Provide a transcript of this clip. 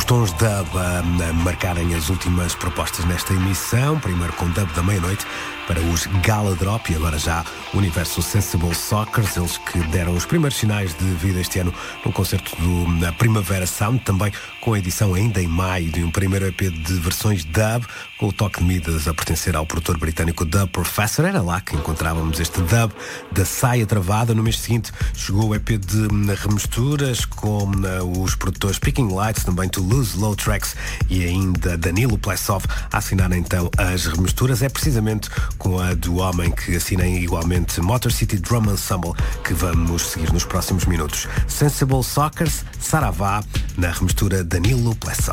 tons dub a marcarem as últimas propostas nesta emissão. Primeiro com dub da meia-noite para os Gala Drop e agora já o universo Sensible Sockers, eles que deram os primeiros sinais de vida este ano no concerto do Primavera Sound, também com a edição ainda em maio de um primeiro EP de versões dub, com o toque de Midas a pertencer ao produtor britânico Dub Professor. Era lá que encontrávamos este dub da Saia Travada. No mês seguinte chegou o EP de remisturas com os produtores Picking Lights, também Toulouse, Low Tracks e ainda Danilo Plessov a assinar então as remisturas. É precisamente com a do homem que assina igualmente Motor City Drum Ensemble que vamos seguir nos próximos minutos. Sensible Sockers, Saravá, na remistura Danilo Plessov.